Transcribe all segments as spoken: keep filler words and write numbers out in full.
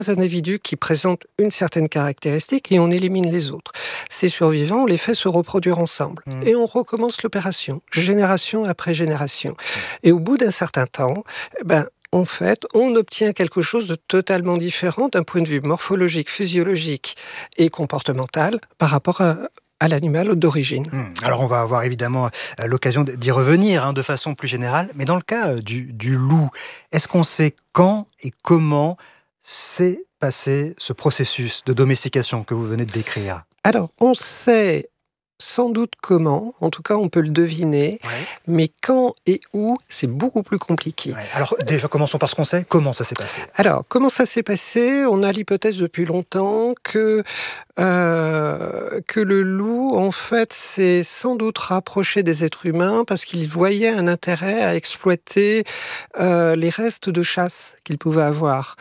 individus qui présentent une certaine caractéristique et on élimine les autres. Ces survivants, on les fait se reproduire ensemble. Mmh. Et on recommence l'opération, génération après génération. Et au bout d'un certain temps, eh ben, en fait, on obtient quelque chose de totalement différent d'un point de vue morphologique, physiologique et comportemental par rapport à, à l'animal d'origine. Mmh. Alors on va avoir évidemment euh, l'occasion d'y revenir hein, de façon plus générale, mais dans le cas euh, du, du loup, est-ce qu'on sait quand et comment s'est passé ce processus de domestication que vous venez de décrire? Alors, on sait sans doute comment, en tout cas on peut le deviner, ouais. mais quand et où, c'est beaucoup plus compliqué. Ouais. Alors déjà, commençons par ce qu'on sait. Comment ça s'est passé? Alors, comment ça s'est passé? On a l'hypothèse depuis longtemps que, euh, que le loup, en fait, s'est sans doute rapproché des êtres humains parce qu'il voyait un intérêt à exploiter euh, les restes de chasse qu'il pouvait avoir.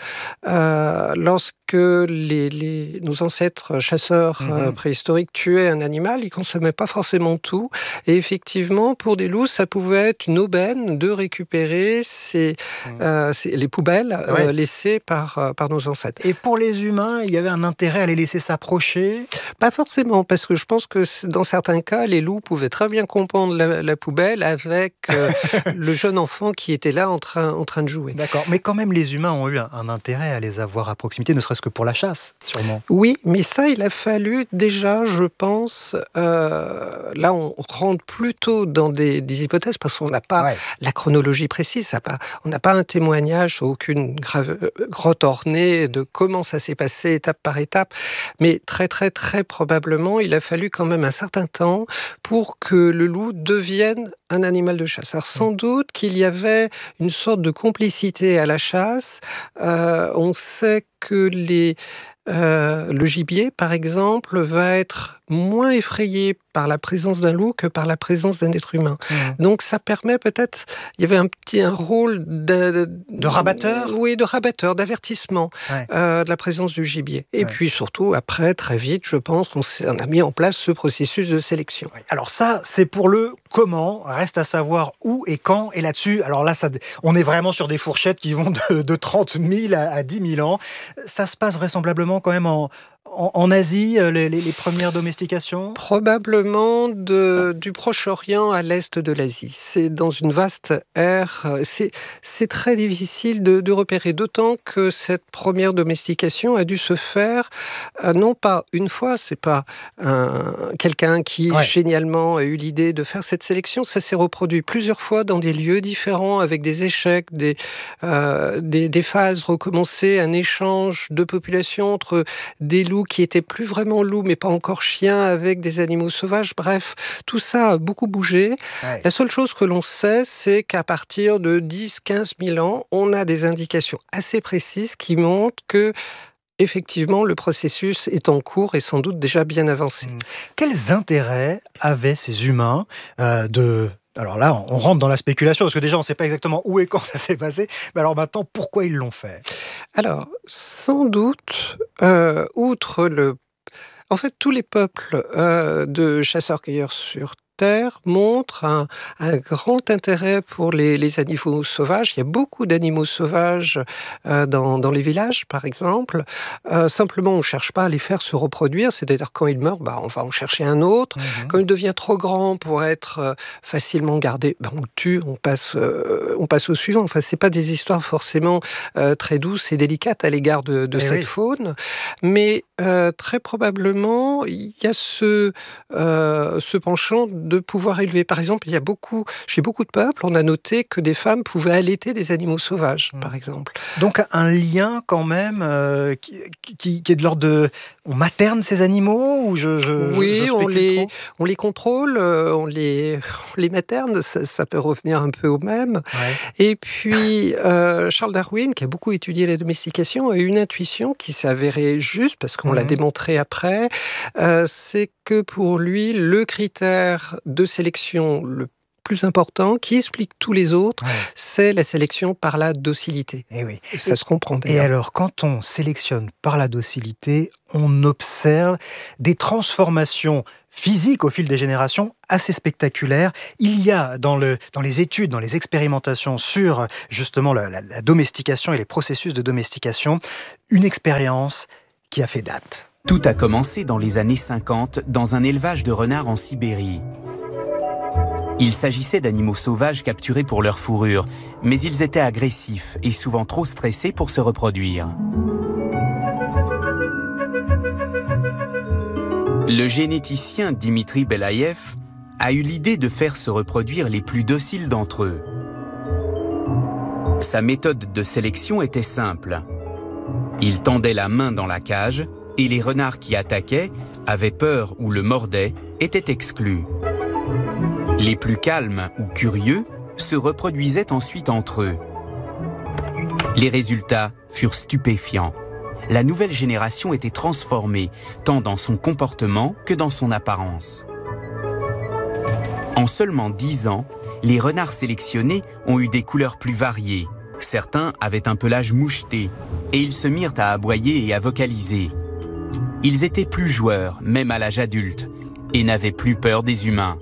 Euh, lorsque les, les, nos ancêtres chasseurs mmh. euh, préhistoriques tuaient un animal, ils consommaient pas forcément tout. Et effectivement, pour des loups, ça pouvait être une aubaine de récupérer ces, mmh. euh, ces, les poubelles ouais. euh, laissées par, euh, par nos ancêtres. Et pour les humains, il y avait un intérêt à les laisser s'approcher? Pas forcément, parce que je pense que dans certains cas, les loups pouvaient très bien comprendre la, la poubelle avec euh, le jeune enfant qui était là en train, en train de jouer. D'accord, mais quand même, les humains ont eu un, un intérêt à les avoir à proximité, ne serait-ce que pour la chasse, sûrement. Oui, mais ça, il a fallu déjà, je pense, euh, là, on rentre plutôt dans des, des hypothèses parce qu'on n'a pas ouais. la chronologie précise, ça pas, on n'a pas un témoignage, aucune grave, grotte ornée de comment ça s'est passé étape par étape, mais très, très, très probablement, il a fallu quand même un certain temps pour que le loup devienne un animal de chasse. Alors, sans doute qu'il y avait une sorte de complicité à la chasse. Euh, on sait que les, euh, le gibier, par exemple, va être moins effrayé par la présence d'un loup que par la présence d'un être humain. Mmh. Donc, ça permet peut-être... Il y avait un petit un rôle de... De, de rabatteur ? Oui, de rabatteur, d'avertissement ouais. euh, de la présence du gibier. Et ouais. puis, surtout, après, très vite, je pense qu'on on a mis en place ce processus de sélection. Ouais. Alors ça, c'est pour le comment. Reste à savoir où et quand. Et là-dessus, alors là, ça, on est vraiment sur des fourchettes qui vont de, de trente mille à, à dix mille ans. Ça se passe vraisemblablement quand même en... En, en Asie, les, les, les premières domestications ? Probablement de, du Proche-Orient à l'est de l'Asie. C'est dans une vaste ère. C'est, c'est très difficile de, de repérer, d'autant que cette première domestication a dû se faire, euh, non pas une fois, c'est pas un, quelqu'un qui ouais. génialement a eu l'idée de faire cette sélection, ça s'est reproduit plusieurs fois dans des lieux différents, avec des échecs, des, euh, des, des phases recommencées, un échange de population entre des loups qui étaient plus vraiment loups, mais pas encore chiens, avec des animaux sauvages. Bref, tout ça a beaucoup bougé. Ouais. La seule chose que l'on sait, c'est qu'à partir de dix à quinze mille ans, on a des indications assez précises qui montrent que effectivement, le processus est en cours et sans doute déjà bien avancé. Mmh. Quels intérêts avaient ces humains euh, de... Alors là, on rentre dans la spéculation, parce que déjà, on ne sait pas exactement où et quand ça s'est passé. Mais alors maintenant, pourquoi ils l'ont fait ? Alors, sans doute, euh, outre le... En fait, tous les peuples euh, de chasseurs-cueilleurs sur Terre montrent un, un grand intérêt pour les, les animaux sauvages. Il y a beaucoup d'animaux sauvages euh, dans, dans les villages, par exemple. Euh, simplement, on ne cherche pas à les faire se reproduire. C'est-à-dire, quand ils meurent, bah, on va en chercher un autre. Mmh. Quand il devient trop grand pour être euh, facilement gardé, bah, on le tue, on passe, euh, on passe au suivant. Enfin, ce n'est pas des histoires forcément euh, très douces et délicates à l'égard de, de cette oui. faune. Mais euh, très probablement, il y a ce, euh, ce penchant de pouvoir élever. Par exemple, il y a beaucoup, chez beaucoup de peuples, on a noté que des femmes pouvaient allaiter des animaux sauvages, mmh. par exemple. Donc un lien quand même euh, qui, qui, qui est de l'ordre de... On materne ces animaux ou je, je, Oui, je on, les, trop on les contrôle, euh, on, les, on les materne, ça, ça peut revenir un peu au même. Ouais. Et puis, euh, Charles Darwin, qui a beaucoup étudié la domestication, a eu une intuition qui s'est avérée juste, parce qu'on mmh. l'a démontré après, euh, c'est que pour lui, le critère de sélection le plus important, qui explique tous les autres, Ouais. c'est la sélection par la docilité. Et oui. Et ça et, se comprend et d'ailleurs. alors, quand on sélectionne par la docilité, on observe des transformations physiques au fil des générations assez spectaculaires. Il y a dans, le, dans les études, dans les expérimentations sur justement la, la, la domestication et les processus de domestication, une expérience qui a fait date. Tout a commencé dans les années cinquante dans un élevage de renards en Sibérie. Il s'agissait d'animaux sauvages capturés pour leur fourrure, mais ils étaient agressifs et souvent trop stressés pour se reproduire. Le généticien Dimitri Belaïev a eu l'idée de faire se reproduire les plus dociles d'entre eux. Sa méthode de sélection était simple. Il tendait la main dans la cage et les renards qui attaquaient, avaient peur ou le mordaient, étaient exclus. Les plus calmes ou curieux se reproduisaient ensuite entre eux. Les résultats furent stupéfiants. La nouvelle génération était transformée, tant dans son comportement que dans son apparence. En seulement dix ans, les renards sélectionnés ont eu des couleurs plus variées. Certains avaient un pelage moucheté, et ils se mirent à aboyer et à vocaliser. Ils étaient plus joueurs, même à l'âge adulte, et n'avaient plus peur des humains.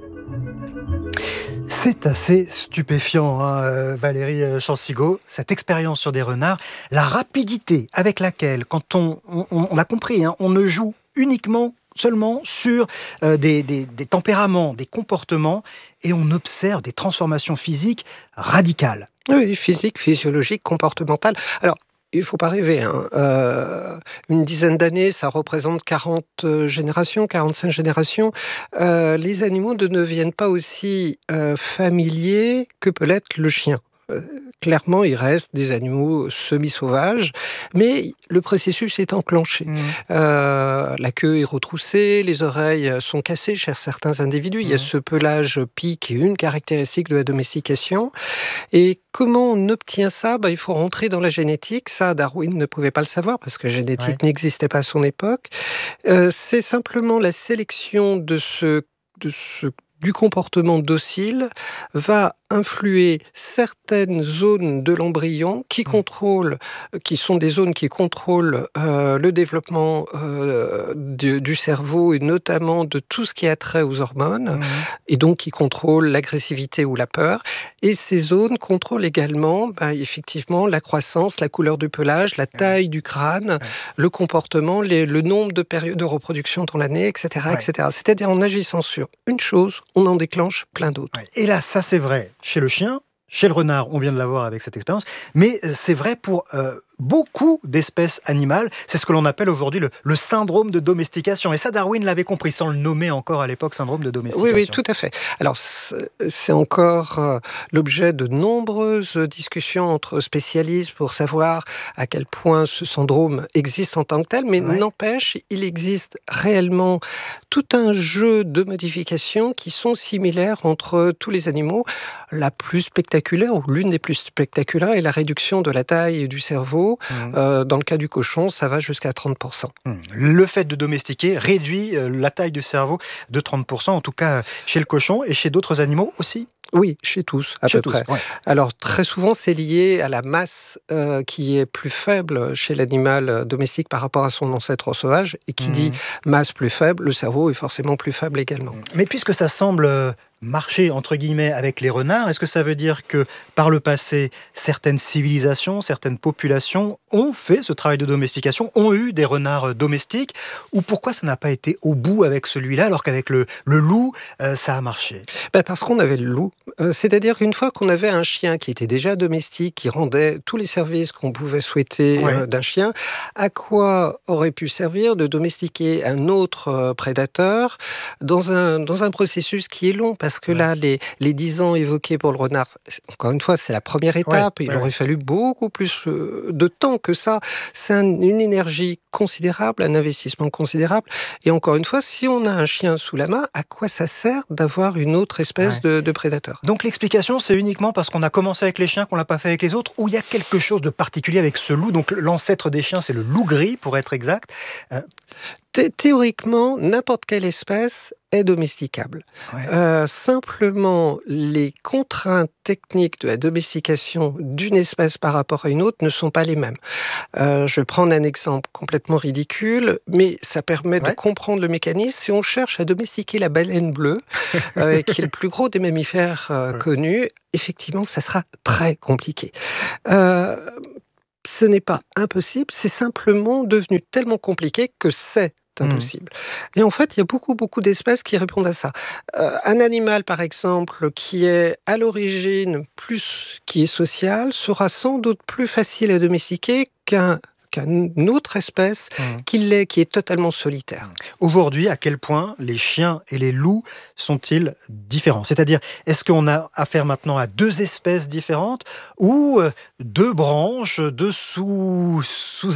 C'est assez stupéfiant, hein, Valérie Chansigo, cette expérience sur des renards, la rapidité avec laquelle, quand on, on, on l'a compris, hein, on ne joue uniquement seulement sur euh, des, des, des tempéraments, des comportements, et on observe des transformations physiques radicales. Oui, physique, physiologique, comportementale. Alors, il ne faut pas rêver. Hein. Euh, une dizaine d'années, ça représente quarante générations, quarante-cinq générations. Euh, les animaux ne deviennent pas aussi euh, familiers que peut l'être le chien. Euh, clairement, il reste des animaux semi-sauvages, mais le processus est enclenché. Mmh. Euh, la queue est retroussée, les oreilles sont cassées chez certains individus. Mmh. Il y a ce pelage pie qui est une caractéristique de la domestication. Et comment on obtient ça ? Ben, il faut rentrer dans la génétique. Ça, Darwin ne pouvait pas le savoir parce que la génétique ouais. n'existait pas à son époque. Euh, c'est simplement la sélection de ce, de ce du comportement docile va influer certaines zones de l'embryon qui contrôlent, qui sont des zones qui contrôlent euh, le développement euh, du, du cerveau et notamment de tout ce qui a trait aux hormones, mmh. et donc qui contrôlent l'agressivité ou la peur. Et ces zones contrôlent également, bah, effectivement, la croissance, la couleur du pelage, la taille mmh. du crâne, mmh. le comportement, les, le nombre de périodes de reproduction dans l'année, et cetera, ouais. et cetera. C'est-à-dire en agissant sur une chose, on en déclenche plein d'autres. Et là, ça c'est vrai chez le chien, chez le renard, on vient de l'avoir avec cette expérience, mais c'est vrai pour euh, beaucoup d'espèces animales. C'est ce que l'on appelle aujourd'hui le, le syndrome de domestication. Et ça, Darwin l'avait compris, sans le nommer encore à l'époque, syndrome de domestication. Oui, oui, tout à fait. Alors, c'est encore euh, l'objet de nombreuses discussions entre spécialistes pour savoir à quel point ce syndrome existe en tant que tel, mais ouais. n'empêche, il existe réellement tout un jeu de modifications qui sont similaires entre tous les animaux. La plus spectaculaire, ou l'une des plus spectaculaires, est la réduction de la taille du cerveau. Mmh. Euh, dans le cas du cochon, ça va jusqu'à trente pour cent. Mmh. Le fait de domestiquer réduit la taille du cerveau de trente pour cent, en tout cas chez le cochon et chez d'autres animaux aussi. Oui, chez tous, à chez peu tous, près. Ouais. Alors, très souvent, c'est lié à la masse euh, qui est plus faible chez l'animal domestique par rapport à son ancêtre sauvage. Et qui mmh. dit masse plus faible, le cerveau est forcément plus faible également. Mais puisque ça semble marcher, entre guillemets, avec les renards, est-ce que ça veut dire que, par le passé, certaines civilisations, certaines populations ont fait ce travail de domestication, ont eu des renards domestiques, ou pourquoi ça n'a pas été au bout avec celui-là, alors qu'avec le, le loup, euh, ça a marché ? Ben parce qu'on avait le loup. Euh, c'est-à-dire qu'une fois qu'on avait un chien qui était déjà domestique, qui rendait tous les services qu'on pouvait souhaiter ouais. euh, d'un chien, à quoi aurait pu servir de domestiquer un autre euh, prédateur dans un, dans un processus qui est long ? Parce que ouais. là, les, les dix ans évoqués pour le renard, encore une fois, c'est la première étape. Ouais, Il ouais, aurait ouais. fallu beaucoup plus de temps que ça. C'est un, une énergie considérable, un investissement considérable. Et encore une fois, si on a un chien sous la main, à quoi ça sert d'avoir une autre espèce ouais. de, de prédateur ? Donc l'explication, c'est uniquement parce qu'on a commencé avec les chiens qu'on ne l'a pas fait avec les autres, ou il y a quelque chose de particulier avec ce loup. Donc l'ancêtre des chiens, c'est le loup gris, pour être exact. Euh... Thé- théoriquement, n'importe quelle espèce est domesticable. Ouais. Euh, simplement, les contraintes techniques de la domestication d'une espèce par rapport à une autre ne sont pas les mêmes. Euh, je vais prendre un exemple complètement ridicule, mais ça permet Ouais. de comprendre le mécanisme. Si on cherche à domestiquer la baleine bleue, euh, qui est le plus gros des mammifères euh, Ouais. connus, effectivement, ça sera très compliqué. Euh, ce n'est pas impossible, c'est simplement devenu tellement compliqué que c'est impossible. Mmh. Et en fait, il y a beaucoup, beaucoup d'espèces qui répondent à ça. Euh, un animal, par exemple, qui est à l'origine plus, qui est social, sera sans doute plus facile à domestiquer qu'un qu'une autre espèce mmh. qui l'est, qui est totalement solitaire. Aujourd'hui, à quel point les chiens et les loups sont-ils différents ? C'est-à-dire, est-ce qu'on a affaire maintenant à deux espèces différentes ou deux branches, deux sous, sous-espèces ?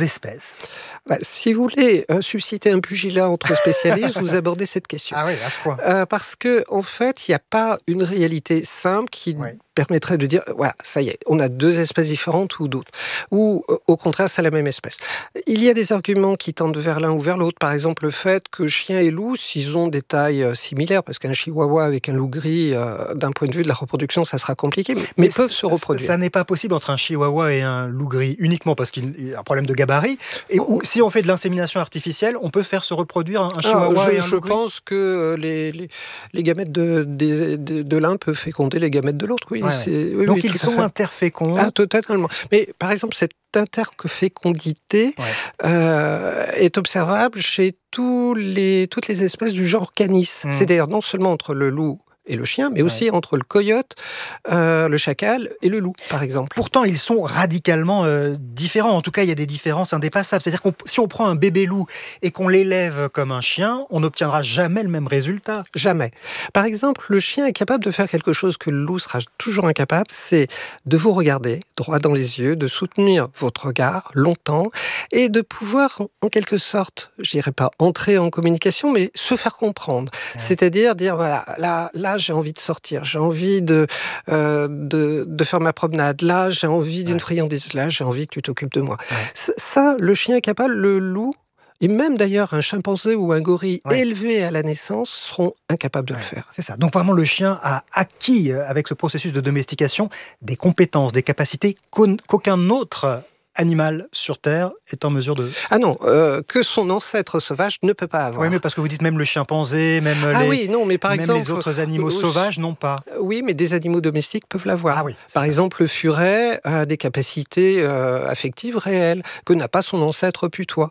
Bah, si vous voulez euh, susciter un pugilat entre spécialistes, vous abordez cette question. Ah oui, à ce point. Euh, parce que, en fait, il n'y a pas une réalité simple qui ouais. permettrait de dire, voilà, ça y est, on a deux espèces différentes ou d'autres. Ou, euh, au contraire, c'est la même espèce. Il y a des arguments qui tendent vers l'un ou vers l'autre. Par exemple, le fait que chien et loup, s'ils ont des tailles euh, similaires, parce qu'un chihuahua avec un loup gris, euh, d'un point de vue de la reproduction, ça sera compliqué, mais, mais, mais peuvent se reproduire. Ça n'est pas possible entre un chihuahua et un loup gris, uniquement parce qu'il y a un problème de gabarit. Et ou, si on fait de l'insémination artificielle, on peut faire se reproduire un chihuahua ah, je, et un je loup gris. Je pense que les, les, les gamètes de, de, de, de l'un peuvent féconder les gamètes de l'autre. Oui, ouais, c'est, ouais. oui, Donc oui, ils sont interféconds. Ah, totalement. Mais par exemple, cette interfécondité ouais. euh, est observable chez tous les, toutes les espèces du genre Canis. Mmh. C'est d'ailleurs non seulement entre le loup et le chien, mais aussi ouais. entre le coyote, euh, le chacal et le loup, par exemple. Pourtant, ils sont radicalement euh, différents. En tout cas, il y a des différences indépassables. C'est-à-dire que si on prend un bébé loup et qu'on l'élève comme un chien, on n'obtiendra jamais le même résultat. Jamais. Par exemple, le chien est capable de faire quelque chose que le loup sera toujours incapable, c'est de vous regarder droit dans les yeux, de soutenir votre regard longtemps et de pouvoir, en quelque sorte, je dirais pas entrer en communication, mais se faire comprendre. Ouais. C'est-à-dire dire, voilà, là, là, j'ai envie de sortir, j'ai envie de, euh, de, de faire ma promenade, là, j'ai envie d'une ouais. friandise, là, j'ai envie que tu t'occupes de moi. Ouais. Ça, le chien est capable, le loup, et même d'ailleurs un chimpanzé ou un gorille ouais. élevé à la naissance seront incapables de ouais. le faire. C'est ça. Donc vraiment, le chien a acquis, avec ce processus de domestication, des compétences, des capacités qu'aucun autre animal sur Terre est en mesure de... Ah non, euh, que son ancêtre sauvage ne peut pas avoir. Oui, mais parce que vous dites même le chimpanzé, même, ah les, oui, non, mais par même exemple, les autres animaux euh, sauvages n'ont pas. Oui, mais des animaux domestiques peuvent l'avoir. Ah oui, par ça. exemple, le furet a des capacités euh, affectives réelles que n'a pas son ancêtre putois.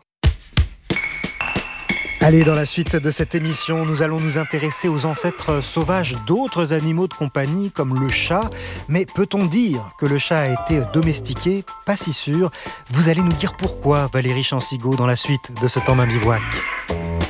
Allez, dans la suite de cette émission, nous allons nous intéresser aux ancêtres sauvages d'autres animaux de compagnie, comme le chat. Mais peut-on dire que le chat a été domestiqué ? Pas si sûr. Vous allez nous dire pourquoi, Valérie Chansigaud, dans la suite de ce temps d'un bivouac.